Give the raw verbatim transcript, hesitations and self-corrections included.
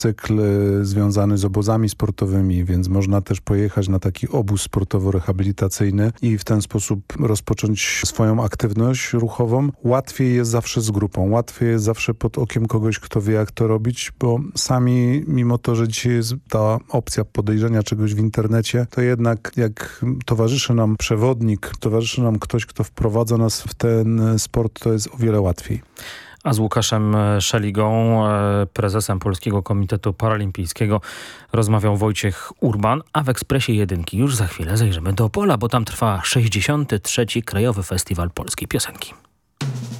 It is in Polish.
cykl związany z obozami sportowymi, więc można też pojechać na taki obóz sportowo-rehabilitacyjny i w ten sposób rozpocząć swoją aktywność ruchową. Łatwiej jest zawsze z grupą, łatwiej jest zawsze pod okiem kogoś, kto wie, jak to robić, bo sami, mimo to, że dzisiaj jest ta opcja podejrzenia czegoś w internecie, to jednak jak towarzyszy nam przewodnik, towarzyszy nam ktoś, kto wprowadza nas w ten sport, to jest o wiele łatwiej. A z Łukaszem Szeligą, prezesem Polskiego Komitetu Paralimpijskiego, rozmawiał Wojciech Urban, a w Ekspresie Jedynki już za chwilę zajrzymy do Opola, bo tam trwa sześćdziesiąty trzeci Krajowy Festiwal Polskiej Piosenki.